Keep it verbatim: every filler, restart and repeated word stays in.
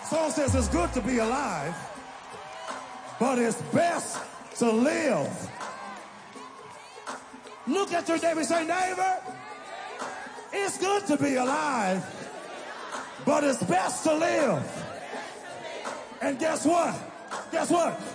Song says it's good to be alive, but it's best to live. Look at your neighbor and say, neighbor, it's good to be alive, but it's best to live. And guess what? Guess what?